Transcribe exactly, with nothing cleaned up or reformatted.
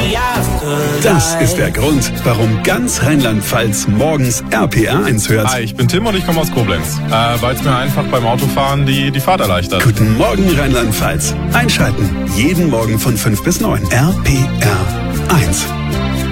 Das ist der Grund, warum ganz Rheinland-Pfalz morgens R P R eins hört. Hi, ich bin Tim und ich komme aus Koblenz, äh, weil es mir einfach beim Autofahren die, die Fahrt erleichtert. Guten Morgen Rheinland-Pfalz. Einschalten. Jeden Morgen von fünf bis neun. R P R eins.